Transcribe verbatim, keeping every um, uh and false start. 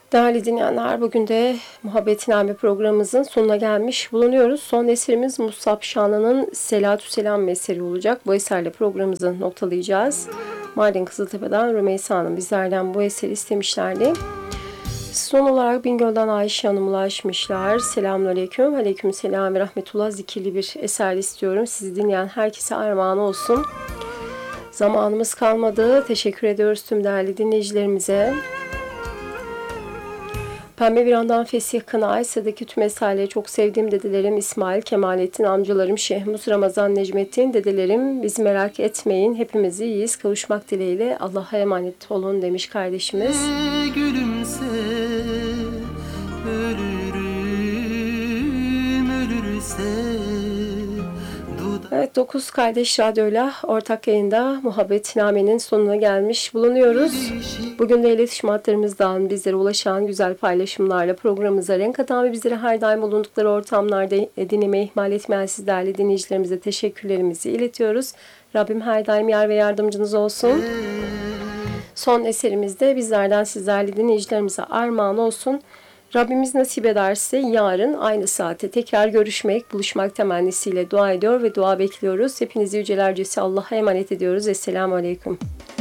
Değerli dinleyenler, bugün de Muhabbetname programımızın sonuna gelmiş bulunuyoruz. Son eserimiz Musab Şanlı'nın Selatü Selam eseri olacak. Bu eserle programımızı noktalayacağız. Mardin Kızıltepe'den Rümeysa Hanım bizlerden bu eseri istemişlerdi. Son olarak Bingöl'den Ayşe Hanım ulaşmışlar. Selamünaleyküm. Aleykümselam ve rahmetullah, zikirli bir eser istiyorum. Sizi dinleyen herkese armağan olsun. Zamanımız kalmadı. Teşekkür ediyoruz tüm değerli dinleyicilerimize. Pembe Viran'dan Fesih Kınay, Sıradaki tüm esaileri çok sevdiğim dedelerim İsmail, Kemalettin, amcalarım Şehmus, Ramazan, Necmettin, dedelerim bizi merak etmeyin, hepimiz iyiyiz, kavuşmak dileğiyle Allah'a emanet olun demiş kardeşimiz. Gülümse, ölürüm, ölürse. Evet, dokuz Kardeş Radyo'yla ortak yayında Muhabbetname'nin sonuna gelmiş bulunuyoruz. Bugün de iletişim hatlarımızdan bizlere ulaşan güzel paylaşımlarla programımıza renk atan ve bizlere her daim bulundukları ortamlarda dinlemeyi ihmal etmeyen siz değerli dinleyicilerimize teşekkürlerimizi iletiyoruz. Rabbim her daim yar ve yardımcınız olsun. Son eserimizde bizlerden sizlerle dinleyicilerimize armağan olsun. Rabbimiz nasip ederse yarın aynı saate tekrar görüşmek, buluşmak temennisiyle dua ediyor ve dua bekliyoruz. Hepinizi yücelercesi Allah'a emanet ediyoruz. Esselamu Aleyküm.